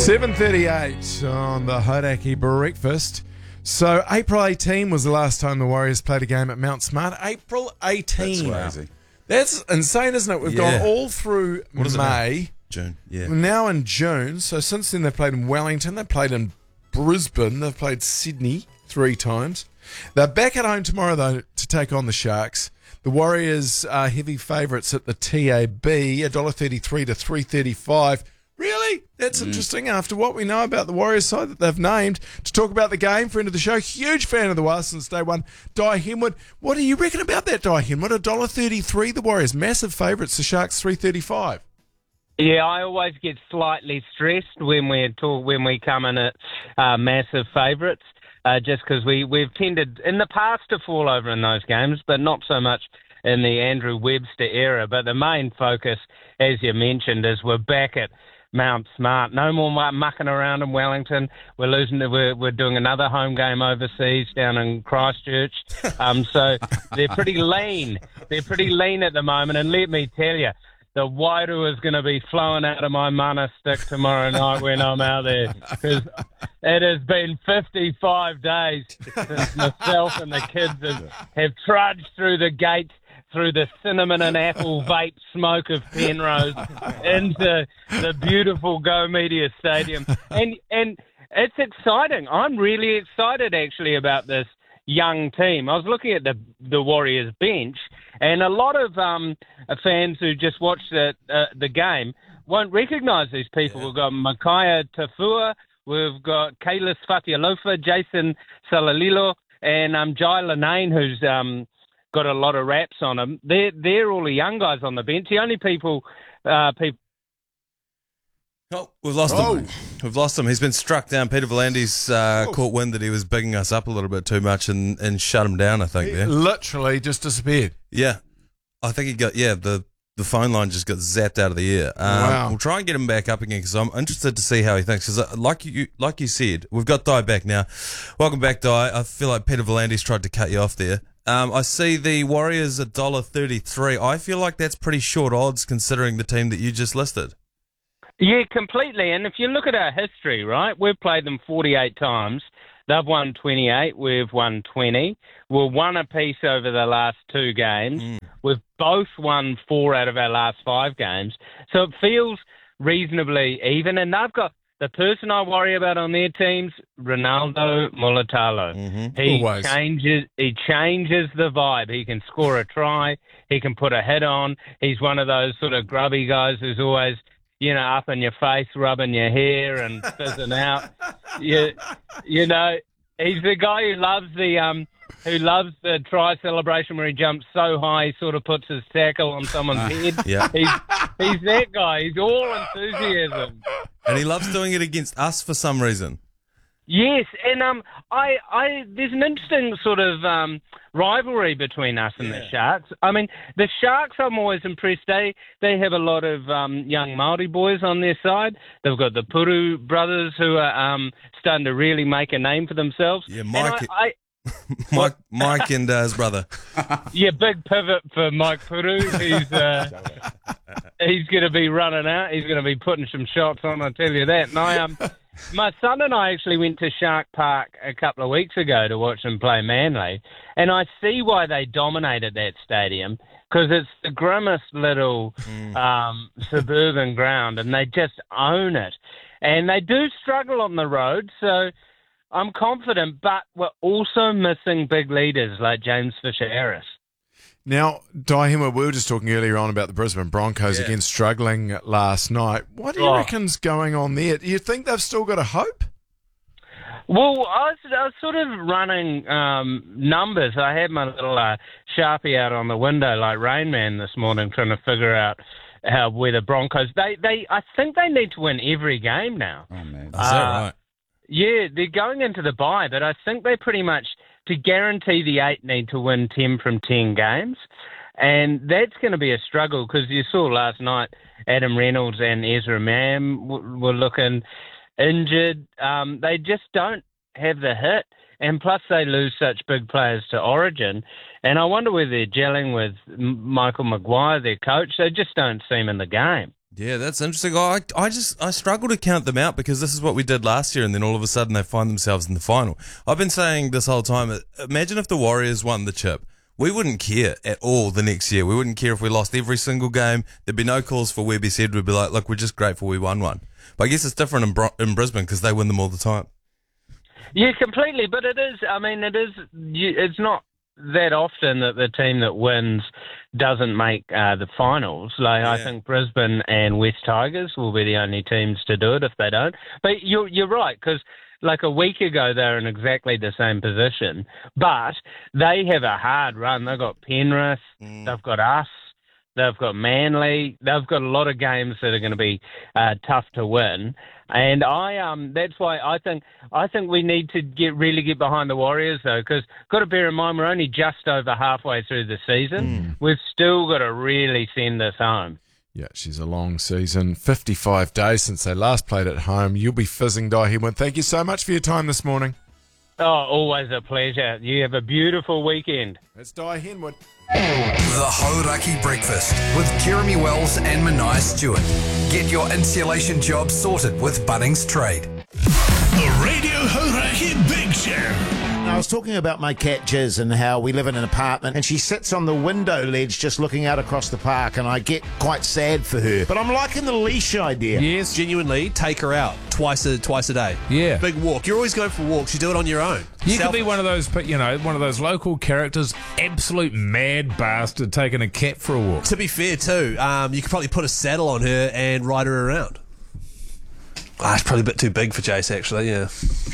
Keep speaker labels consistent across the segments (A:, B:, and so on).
A: 7:38 on the Hodaki Breakfast. So April 18 was the last time the Warriors played a game at Mount Smart. April 18.
B: That's crazy.
A: That's insane, isn't it? We've gone all through May.
B: June, yeah.
A: We're now in June. So since then they've played in Wellington, they've played in Brisbane, they've played Sydney 3 times. They're back at home tomorrow, though, to take on the Sharks. The Warriors are heavy favourites at the TAB, $1.33 to $3.35. Really? That's interesting after what we know about the Warriors side that they've named. To talk about the game, friend of the show, huge fan of the Warriors since day one, Di Henwood. What do you reckon about that, Di Henwood? $1.33, the Warriors, massive favourites, the Sharks $3.35.
C: Yeah, I always get slightly stressed when we come in at massive favourites, just because we've tended in the past to fall over in those games, but not so much in the Andrew Webster era. But the main focus, as you mentioned, is we're back at Mount Smart. No more mucking around in Wellington. We're doing another home game overseas down in Christchurch. So they're pretty lean. They're pretty lean at the moment. And let me tell you, the wairu is going to be flowing out of my mana stick tomorrow night when I'm out there, because it has been 55 days since myself and the kids have trudged through the gates, through the cinnamon and apple vape smoke of Penrose into the beautiful Go Media Stadium. And it's exciting. I'm really excited, actually, about this young team. I was looking at the Warriors bench, and a lot of fans who just watched the game won't recognise these people. We've got Makaya Tafua, we've got Kailis Fatialofa, Jason Salalilo, and Jai Lanane, who's got a lot of raps on him. They're all the young guys on the bench. The only people.
B: Oh, we've lost him. We've lost him. He's been struck down. Peter Volandi's caught wind that he was bigging us up a little bit too much and shut him down, I think.
A: He literally just disappeared.
B: Yeah. I think he got, the phone line just got zapped out of the air.
A: Wow.
B: We'll try and get him back up again because I'm interested to see how he thinks. Because like you said, we've got Di back now. Welcome back, Di. I feel like Peter Volandi's tried to cut you off there. I see the Warriors $1.33. I feel like that's pretty short odds considering the team that you just listed.
C: Yeah, completely. And if you look at our history, right, we've played them 48 times. They've won 28. We've won 20. We've won a piece over the last 2 games. We've both won 4 out of our last 5 games. So it feels reasonably even. And they've got the person I worry about on their teams, Ronaldo Mulatalo. He changes the vibe. He can score a try. He can put a head on. He's one of those sort of grubby guys who's always, up in your face, rubbing your hair and fizzing out. You know, he's the guy who loves the try celebration where he jumps so high he sort of puts his tackle on someone's head.
B: Yeah.
C: He's that guy. He's all enthusiasm.
B: And he loves doing it against us for some reason.
C: Yes, and there's an interesting sort of rivalry between us and the Sharks. I mean, the Sharks, I'm always impressed. They have a lot of young Māori boys on their side. They've got the Puru brothers who are starting to really make a name for themselves.
B: Yeah, Mike and his brother.
C: Yeah, big pivot for Mike Puru. He's going to be running out. He's going to be putting some shots on, I'll tell you that. And my son and I actually went to Shark Park a couple of weeks ago to watch them play Manly, and I see why they dominated that stadium, because it's the grimmest little suburban ground, and they just own it. And they do struggle on the road, so I'm confident, but we're also missing big leaders like James Fisher-Harris.
A: Now, Di Henwood, we were just talking earlier on about the Brisbane Broncos again struggling last night. What do you reckon's going on there? Do you think they've still got a hope?
C: Well, I was sort of running numbers. I had my little Sharpie out on the window like Rain Man this morning trying to figure out where the Broncos... I think they need to win every game now.
B: Oh, man. Is that right?
C: Yeah, they're going into the bye, but I think they pretty much... To guarantee the 8 need to win 10 from 10 games. And that's going to be a struggle because you saw last night Adam Reynolds and Ezra Mam were looking injured. They just don't have the hit. And plus they lose such big players to Origin. And I wonder whether they're gelling with Michael Maguire, their coach. They just don't seem in the game.
B: Yeah, that's interesting. I struggle to count them out because this is what we did last year, and then all of a sudden they find themselves in the final. I've been saying this whole time, imagine if the Warriors won the chip. We wouldn't care at all the next year. We wouldn't care if we lost every single game. There'd be no calls for Webby said. We'd be like, look, we're just grateful we won one. But I guess it's different in Brisbane because they win them all the time.
C: Yeah, completely. But it is. I mean, it is. It's not that often that the team that wins doesn't make the finals. I think Brisbane and West Tigers will be the only teams to do it if they don't. But you're right, because like a week ago they were in exactly the same position, but they have a hard run. They've got Penrith, they've got us, they've got Manly, they've got a lot of games that are going to be tough to win. And that's why I think we need to really get behind the Warriors, though, because got to bear in mind we're only just over halfway through the season. We've still got to really send this home.
A: Yeah, she's a long season. 55 days since they last played at home. You'll be fizzing, Di Henwood. Thank you so much for your time this morning.
C: Oh, always a pleasure. You have a beautiful weekend.
A: That's Di Henwood.
D: The Hauraki Breakfast with Jeremy Wells and Mania Stewart. Get your insulation job sorted with Bunnings Trade.
E: The Radio Hauraki Big Show.
F: I was talking about my cat Jiz and how we live in an apartment and she sits on the window ledge just looking out across the park, and I get quite sad for her. But I'm liking the leash idea.
G: Yes. Genuinely, take her out twice a day.
H: Yeah.
G: Big walk. You're always going for walks. You do it on your own.
H: You could be one of those, one of those local characters, absolute mad bastard taking a cat for a walk.
G: To be fair, too, you could probably put a saddle on her and ride her around. It's probably a bit too big for Jace, actually, yeah.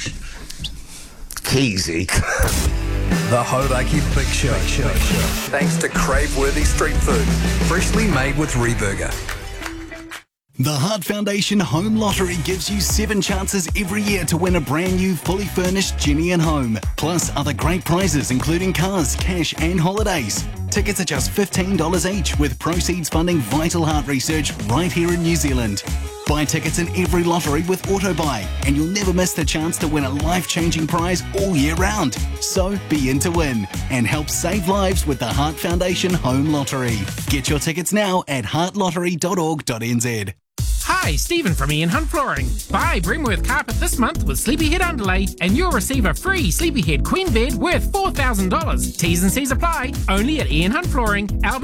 F: Easy.
D: The Hauraki Big Show. Thanks to crave-worthy street food, freshly made with Reburger.
E: The Heart Foundation Home Lottery gives you 7 chances every year to win a brand new, fully furnished Ginny and home. Plus other great prizes including cars, cash and holidays. Tickets are just $15 each, with proceeds funding vital heart research right here in New Zealand. Buy tickets in every lottery with AutoBuy, and you'll never miss the chance to win a life-changing prize all year round. So be in to win and help save lives with the Heart Foundation Home Lottery. Get your tickets now at heartlottery.org.nz.
I: Hi, Stephen from Ian Hunt Flooring. Buy Bremworth carpet this month with Sleepyhead underlay and you'll receive a free Sleepyhead queen bed worth $4,000. T's and C's apply, only at Ian Hunt Flooring, Albert